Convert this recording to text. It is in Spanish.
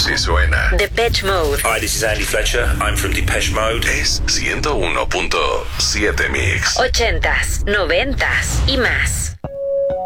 Así suena. Depeche Mode. Hi, this is Andy Fletcher. I'm from Depeche Mode. Es 101.7 Mix. 80s, 90s y más.